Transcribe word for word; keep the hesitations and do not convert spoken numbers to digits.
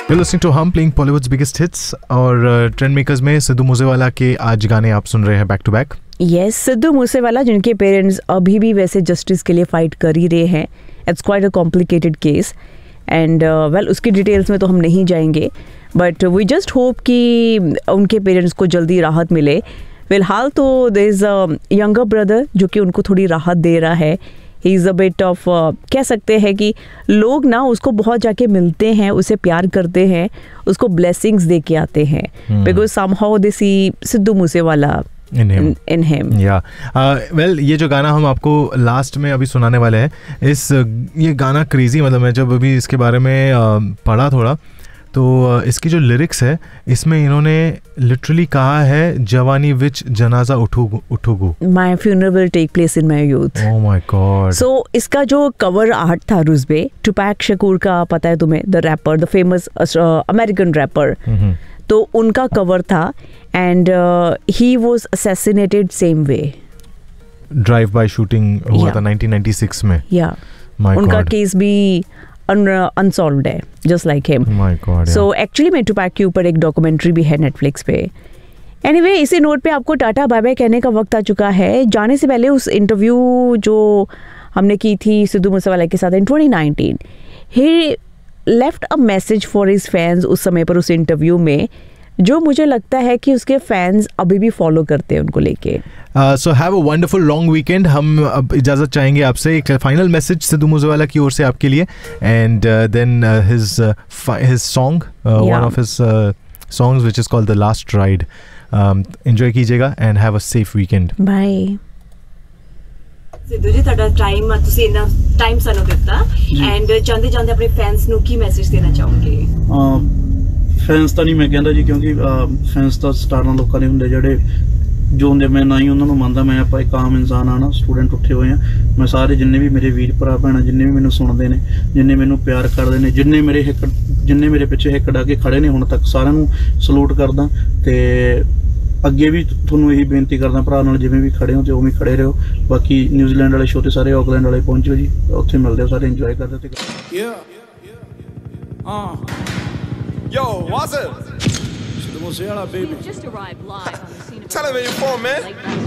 You're listening to Hum, playing Bollywood's biggest hits, और trend makers में सिद्धू मूसेवाला के आज गाने आप सुन रहे हैं back to back. Yes, Sidhu Moosewala जिनके पेरेंट्स अभी भी वैसे जस्टिस के लिए फाइट कर ही रहे हैं. It's quite a complicated case and well उसकी डिटेल्स में तो हम नहीं जाएंगे, बट वी जस्ट होप कि उनके पेरेंट्स को जल्दी राहत मिले. फिलहाल तो there is a younger brother जो कि उनको थोड़ी राहत दे रहा है. He is a bit of कह सकते हैं कि लोग ना उसको बहुत जाके मिलते हैं, उसे प्यार करते हैं, उसको ब्लेसिंग्स दे के आते हैं, because somehow they C Sidhu Moosewala in him. In him. Yeah. uh, well, ये जो गाना हम आपको लास्ट में अभी सुनाने वाले हैं, इस ये गाना क्रेजी, मतलब मैं जब अभी इसके बारे में uh, पढ़ा थोड़ा, तो uh, इसकी जो लिरिक्स है इसमें इन्होंने लिटरली कहा है जवानी विच जनाजा उठूगु उठूगु my funeral will take place in my youth. Oh my God. सो इसका जो कवर आर्ट था रुजबे, टुपैक शकूर का, पता है तुम्हें, the wrapper, the famous American wrapper, तो उनका कवर था and he was assassinated same way. Drive bye shooting हुआ था नाइनटीन नाइंटी सिक्स में. या उनका केस भी अनसॉल्व्ड है, just like him. My God. So actually मैं टुपैक के ऊपर एक डॉक्यूमेंट्री भी है नेटफ्लिक्स पे. एनीवे, इसी नोट पे आपको टाटा बाय बाय कहने का वक्त आ चुका है. जाने से पहले उस इंटरव्यू जो हमने की थी सिद्धू मूसेवाला के साथ in twenty nineteen, he left a message for his fans उस समय पर, उस इंटरव्यू में, जो मुझे लगता है कि उसके फैंस अभी भी फॉलो करते हैं उनको लेके. So have a wonderful long weekend. हम अब इजाज़त चाहेंगे आपसे. एक फाइनल मैसेज सिद्धू मूसेवाला की ओर से आपके लिए, and then his his song, one of his songs which is called the last ride. Enjoy कीजिएगा and have a safe weekend. Bye. Sidhu जी, ਤੁਹਾਡਾ ਟਾਈਮ ਤੁਸੀਂ ਇੰਨਾ ਟਾਈਮ ਸਾਨੂੰ ਦਿੱਤਾ, ਐਂਡ ਜਾਂਦੇ ਜਾਂਦੇ ਆਪਣੇ ਫੈਨਸ ਨੂੰ ਕੀ ਮੈਸੇਜ ਦੇਣਾ ਚਾਹੋਗੇ? ਫੈਨਸ ਤਾਂ ਨਹੀਂ ਮੈਂ ਕਹਿੰਦਾ ਜੀ, ਕਿਉਂਕਿ ਫੈਨਸ ਤਾਂ ਸਟਾਰਾਂ ਲੋਕਾਂ ਦੇ ਹੁੰਦੇ ਜਿਹੜੇ ਜੋ ਹੁੰਦੇ, ਮੈਂ ਨਾ ਹੀ ਉਹਨਾਂ ਨੂੰ ਮੰਨਦਾ. ਮੈਂ ਆਪਾਂ ਇੱਕ ਆਮ ਇਨਸਾਨ ਆ ਨਾ, ਸਟੂਡੈਂਟ ਉੱਠੇ ਹੋਏ ਆ. ਮੈਂ ਸਾਰੇ ਜਿੰਨੇ ਵੀ ਮੇਰੇ ਵੀਰ ਭਰਾ ਭੈਣਾਂ, ਜਿੰਨੇ ਵੀ ਮੈਨੂੰ ਸੁਣਦੇ ਨੇ, ਜਿੰਨੇ ਮੈਨੂੰ ਪਿਆਰ ਕਰਦੇ ਨੇ, ਜਿੰਨੇ ਮੇਰੇ ਹਿੱਕ ਜਿੰਨੇ ਮੇਰੇ ਪਿੱਛੇ ਹਿੱਕ ਡਾ ਕੇ ਖੜੇ ਨੇ ਹੁਣ ਤੱਕ, ਸਾਰਿਆਂ ਨੂੰ ਸਲੂਟ ਕਰਦਾ. ਤੇ ਅੱਗੇ ਵੀ ਤੁਹਾਨੂੰ ਇਹੀ ਬੇਨਤੀ ਕਰਦਾ, ਭਰਾ ਨਾਲ ਜਿਵੇਂ ਵੀ ਖੜੇ ਹੋ ਤੇ ਉਵੇਂ ਖੜੇ ਰਹੋ. ਬਾਕੀ ਨਿਊਜ਼ੀਲੈਂਡ ਵਾਲੇ ਸ਼ੋਅ ਤੇ ਸਾਰੇ ਆਕਲੈਂਡ ਵਾਲੇ ਪਹੁੰਚੋ ਜੀ, ਉੱਥੇ ਮਿਲਦੇ ਆ, ਸਾਰੇ ਇੰਜੋਏ ਕਰਦੇ. ਤੇ Yo, what's up? Siddhu Moosewala, baby. Just arrived live on the scene of television for man.